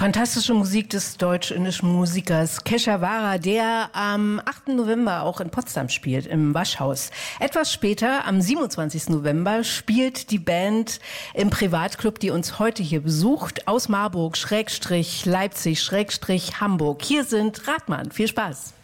Fantastische Musik des deutsch-indischen Musikers Keshavara, der am 8. November auch in Potsdam spielt, im Waschhaus. Etwas später, am 27. November, spielt die Band im Privatclub, die uns heute hier besucht, aus Marburg, /Leipzig, /Hamburg. Hier sind Rathmann. Viel Spaß.